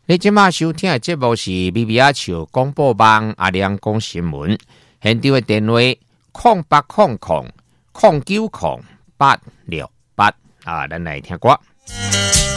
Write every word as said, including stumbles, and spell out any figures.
你今麦收听的节目是咪咪阿笑广播网阿亮讲新闻，现场的电话空八空空空九空八六八啊，咱来听歌。